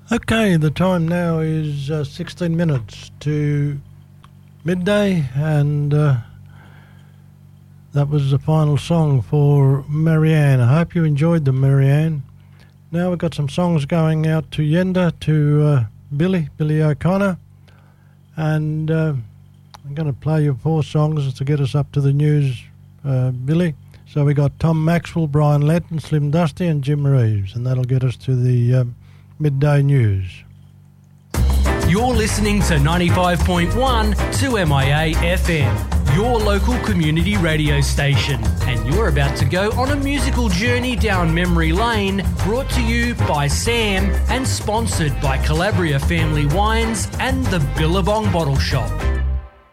Okay, the time now is 16 minutes to midday, and that was the final song for Marianne. I hope you enjoyed them, Marianne. Now we've got some songs going out to Yenda, to Billy O'Connor, and I'm going to play you 4 songs to get us up to the news, Billy. So we got Tom Maxwell, Brian Lenton, Slim Dusty and Jim Reeves, and that'll get us to the midday news. You're listening to 95.1 2MIA FM, your local community radio station, and you're about to go on a musical journey down memory lane, brought to you by Sam and sponsored by Calabria Family Wines and the Billabong Bottle Shop.